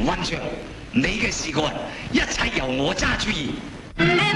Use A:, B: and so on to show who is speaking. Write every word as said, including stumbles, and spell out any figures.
A: 混帳，你嘅事幹，一切由我揸主意。